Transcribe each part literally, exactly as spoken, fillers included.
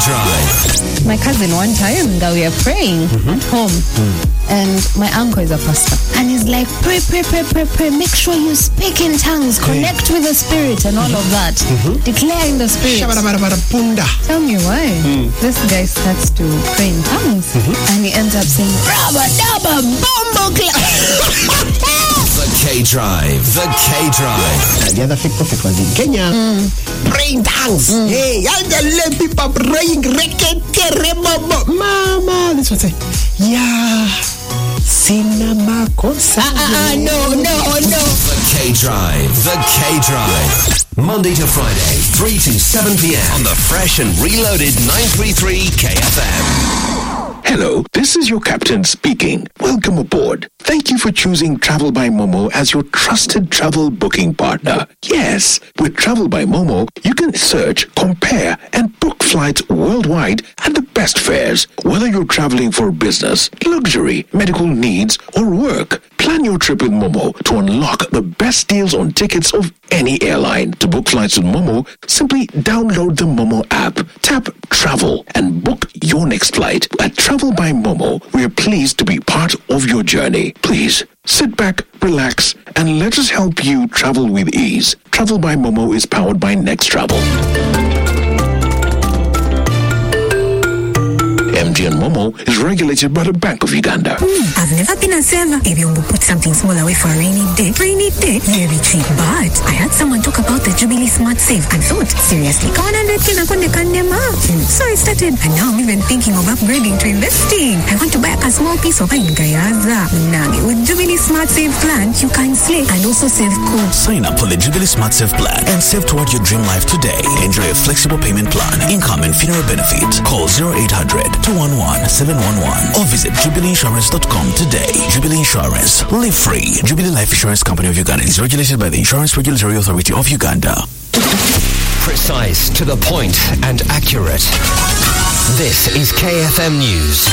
K-Drive. My cousin one time that we were praying mm-hmm. at home mm. and my uncle is a pastor and he's like, pray, pray, pray, pray, pray, make sure you speak in tongues, connect with the spirit and all mm-hmm. of that. Mm-hmm. Declare in the spirit. Tell me why. Mm. This guy starts to pray in tongues mm-hmm. and he ends up saying, Rabba, Dabba, Bombo, The K-Drive. The K-Drive. The other fake prophet was in Kenya. Mm. Praying tongues. Mm. Hey, and the people praying. Mama. This was like, yeah. Sina makosa. Ah, ah, no, no, no. The K-Drive. The K-Drive. Monday to Friday, three to seven p.m. on the fresh and reloaded nine thirty-three K F M. Hello, this is your captain speaking. Welcome aboard. Thank you for choosing Travel by Momo as your trusted travel booking partner. Yes, with Travel by Momo, you can search, compare, and book flights worldwide at the best fares. Whether you're traveling for business, luxury, medical needs, or work, plan your trip with Momo to unlock the best deals on tickets of any airline. To book flights with Momo, simply download the Momo app, tap Travel, and book your next flight. At Travel by Momo, we are pleased to be part of your journey. Please, sit back, relax, and let us help you travel with ease. Travel by Momo is powered by Next Travel. M T N Momo is regulated by the Bank of Uganda. Mm, I've never been a saver. If you want to put something small away for a rainy day, rainy day, very cheap. But I heard someone talk about the Jubilee Smart Save and thought, seriously, so I started. And now I'm even thinking of upgrading to investing. I want to buy a small piece of Gayaza. With Jubilee Smart Save plan, you can slay and also save cool. Sign up for the Jubilee Smart Save plan and save toward your dream life today. Enjoy a flexible payment plan, income and funeral benefits. Call zero eight hundred two one one seven one one or visit jubilee insurance dot com today. Jubilee Insurance. Live free. Jubilee Life Insurance Company of Uganda is regulated by the Insurance Regulatory Authority of Uganda. Precise, to the point, and accurate. This is K F M News.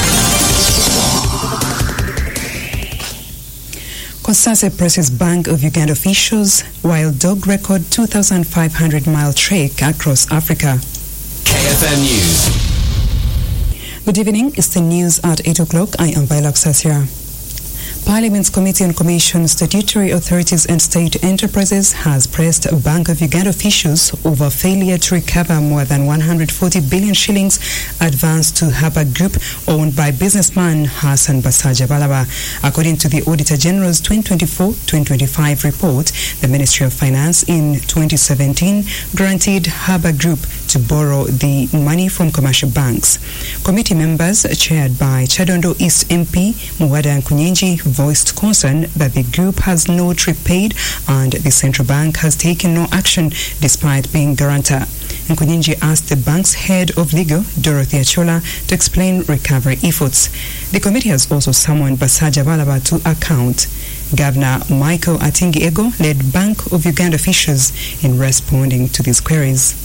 Kosase presses Bank of Uganda officials while dog record two thousand five hundred mile trek across Africa. K F M News. Good evening. It's the news at eight o'clock. I am Viola Xasia. Parliament's Committee on Commission, Statutory Authorities and State Enterprises has pressed Bank of Uganda officials over failure to recover more than one hundred forty billion shillings advanced to Harbour Group owned by businessman Hassan Basajabalaba. According to the Auditor General's twenty twenty-four twenty twenty-five report, the Ministry of Finance in twenty seventeen granted Harbour Group to borrow the money from commercial banks. Committee members, chaired by Chadondo East M P Muwada Nkunyenji, voiced concern that the group has not repaid and the central bank has taken no action despite being guarantor. Nkunyenji asked the bank's head of legal, Dorothy Achola, to explain recovery efforts. The committee has also summoned Basajabalaba to account. Governor Michael Atingi Ego led Bank of Uganda officials in responding to these queries.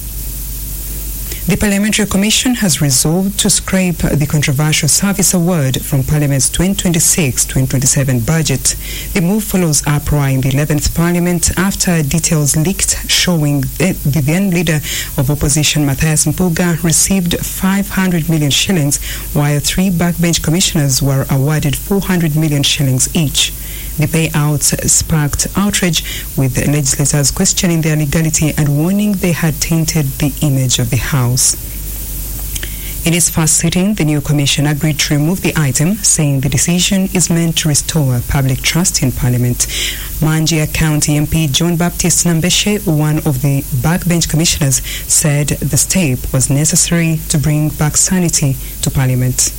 The Parliamentary Commission has resolved to scrape the controversial service award from Parliament's twenty twenty-six twenty twenty-seven budget. The move follows uproar in the eleventh Parliament after details leaked showing that the then leader of opposition, Matthias Mpuga, received five hundred million shillings, while three backbench commissioners were awarded four hundred million shillings each. The payouts sparked outrage, with legislators questioning their legality and warning they had tainted the image of the House. In its first sitting, the new commission agreed to remove the item, saying the decision is meant to restore public trust in Parliament. Manjia County M P John Baptist Nambeshe, one of the backbench commissioners, said the step was necessary to bring back sanity to Parliament.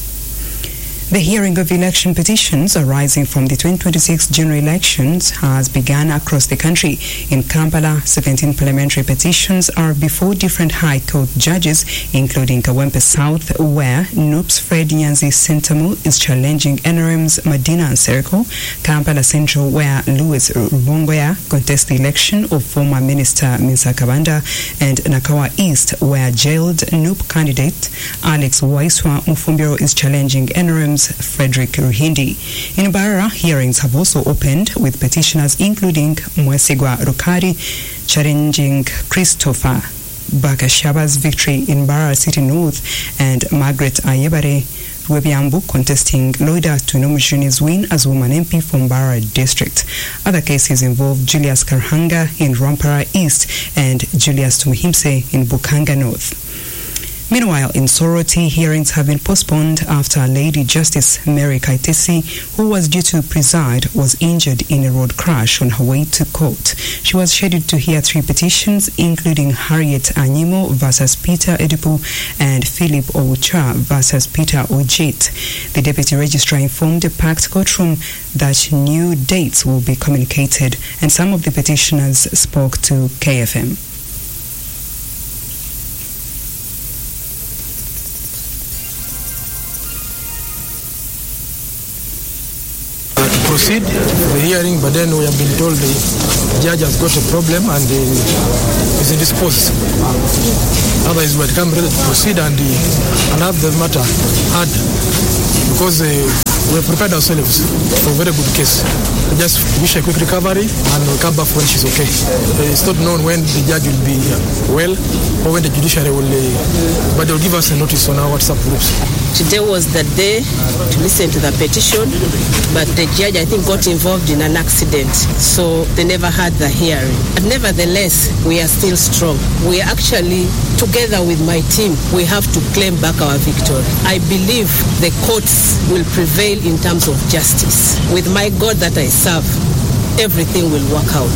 The hearing of election petitions arising from the twenty twenty-six general elections has begun across the country. In Kampala, seventeen parliamentary petitions are before different High Court judges, including Kawempe South, where Noops Fred Nyanzi Sentamu is challenging N R M's Medina and Seriko; Kampala Central, where Louis Rubongoya contests the election of former Minister Minsa Kabanda; and Nakawa East, where jailed Noop candidate Alex Waiswa Mufumbiro is challenging N R M's Frederick Ruhindi. In Barara, hearings have also opened with petitioners including Mwesigwa Rukari challenging Christopher Bakashaba's victory in Barra City North, and Margaret Ayebare Webiambu contesting Loida Tunomushuni's win as woman M P from Barra District. Other cases involve Julius Karhanga in Rampara East and Julius Tumuhimse in Bukanga North. Meanwhile, in Soroti, hearings have been postponed after Lady Justice Mary Kaitesi, who was due to preside, was injured in a road crash on her way to court. She was scheduled to hear three petitions, including Harriet Anyimo versus Peter Edipu and Philip Oucha versus Peter Ojit. The deputy registrar informed the packed courtroom that new dates will be communicated, and some of the petitioners spoke to K F M. Proceed the hearing, but then we have been told the judge has got a problem and uh, is indisposed. Otherwise, we had come ready to proceed and, uh, and have the matter heard, because uh, we have prepared ourselves for a very good case. We just wish a quick recovery and we'll come back when she's okay. Uh, it's not known when the judge will be uh, well or when the judiciary will, uh, but they'll give us a notice on our WhatsApp groups. Today was the day to listen to the petition, but the judge, I think, got involved in an accident, so they never had the hearing. But nevertheless, we are still strong. We are actually, together with my team, we have to claim back our victory. I believe the courts will prevail in terms of justice. With my God that I serve, everything will work out.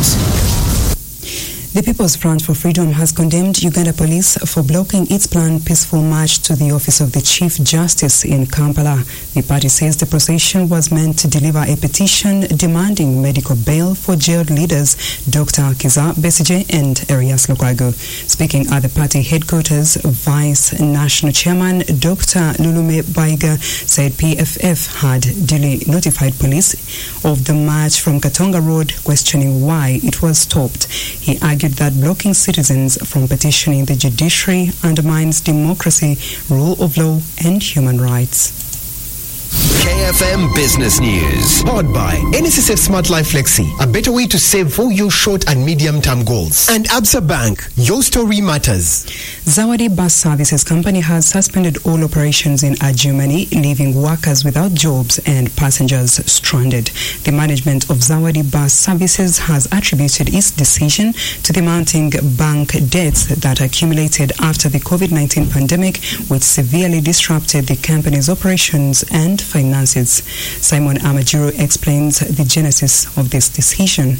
The People's Front for Freedom has condemned Uganda Police for blocking its planned peaceful march to the office of the Chief Justice in Kampala. The party says the procession was meant to deliver a petition demanding medical bail for jailed leaders Doctor Kiza Besigye and Erias Lukwago. Speaking at the party headquarters, Vice National Chairman Doctor Lulume Baiga said P F F had duly notified police of the march from Katonga Road, questioning why it was stopped. He argued that blocking citizens from petitioning the judiciary undermines democracy, rule of law, and human rights. K F M Business News. Powered by N S S F Smart Life Flexi, a better way to save for your short and medium-term goals. And Absa Bank, your story matters. Zawadi Bus Services Company has suspended all operations in Adjumani, leaving workers without jobs and passengers stranded. The management of Zawadi Bus Services has attributed its decision to the mounting bank debts that accumulated after the COVID nineteen pandemic, which severely disrupted the company's operations and finances. Simon Amajuru explains the genesis of this decision.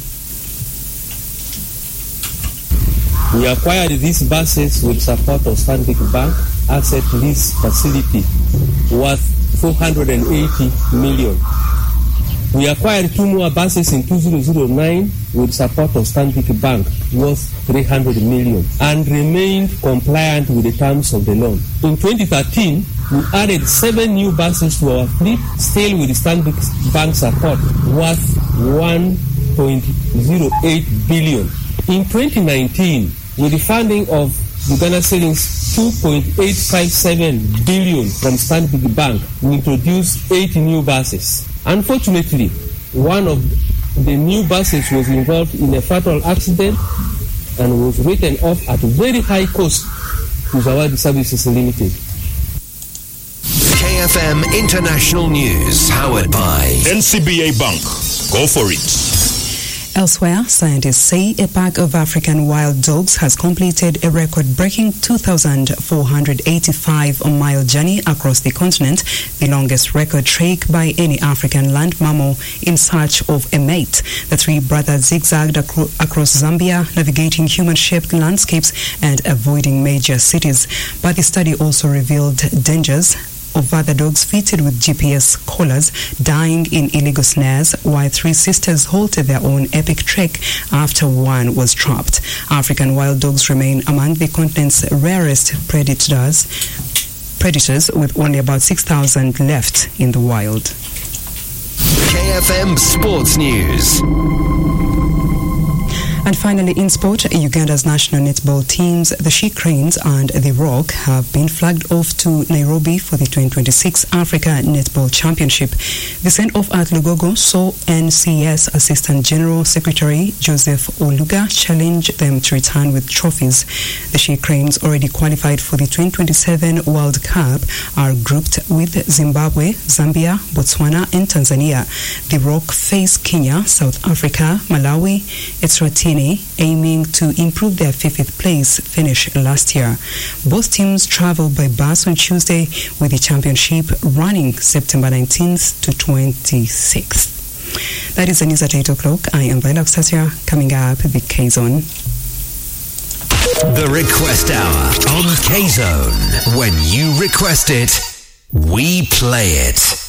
We acquired these buses with support of Stanbic Bank Asset Lease Facility worth four hundred eighty million. We acquired two more buses in two thousand nine with support of Stanbic Bank worth three hundred million and remained compliant with the terms of the loan. In twenty thirteen, we added seven new buses to our fleet, still with Stanbic Bank support worth one point zero eight billion. In twenty nineteen, with the funding of Uganda Savings two point eight five seven billion from Stanbic Bank, we introduced eight new buses. Unfortunately, one of the new buses was involved in a fatal accident and was written off at a very high cost to Zawadi Services Limited. K F M International News, powered by N C B A Bank. Go for it. Elsewhere, scientists say a pack of African wild dogs has completed a record-breaking two thousand four hundred eighty-five mile journey across the continent, the longest record trek by any African land mammal in search of a mate. The three brothers zigzagged acro- across Zambia, navigating human-shaped landscapes and avoiding major cities. But the study also revealed dangers of other dogs fitted with G P S collars dying in illegal snares, while three sisters halted their own epic trek after one was trapped. African wild dogs remain among the continent's rarest predators, predators with only about six thousand left in the wild. K F M Sports News. And finally, in sport, Uganda's national netball teams, the She Cranes and the Rock, have been flagged off to Nairobi for the twenty twenty-six Africa Netball Championship. The send-off at Lugogo saw N C S Assistant General Secretary Joseph Oluga challenge them to return with trophies. The She Cranes, already qualified for the twenty twenty-seven World Cup, are grouped with Zimbabwe, Zambia, Botswana and Tanzania. The Rock face Kenya, South Africa, Malawi, Eswatini, aiming to improve their fifth place finish last year. Both teams travel by bus on Tuesday, with the championship running September nineteenth to twenty-sixth. That is the news at eight o'clock. I am Viola Sasia. Coming up, the K-Zone. The Request Hour on K-Zone. When you request it, we play it.